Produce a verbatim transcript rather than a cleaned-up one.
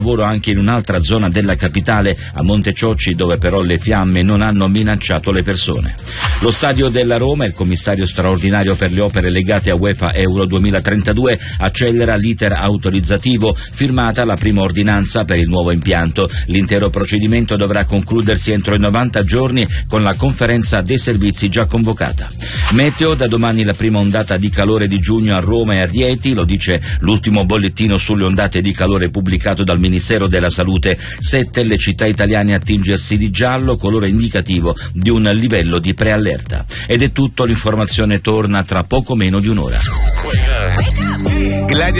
lavoro anche in un'altra zona della capitale, a Monteciocci, dove però le fiamme non hanno minacciato le persone. Lo stadio della Roma, il commissario straordinario per le opere legate a UEFA Euro duemilatrentadue, accelera l'iter autorizzativo, firmata la prima ordinanza per il nuovo impianto. L'intero procedimento dovrà concludersi entro i novanta giorni con la conferenza dei servizi già convocata. Meteo: da domani la prima ondata di calore di giugno a Roma e a Rieti, lo dice l'ultimo bollettino sulle ondate di calore pubblicato dal Ministero della Salute. Sette le città italiane a tingersi di giallo, colore indicativo di un livello di preallerta. Ed è tutto, l'informazione torna tra poco meno di un'ora.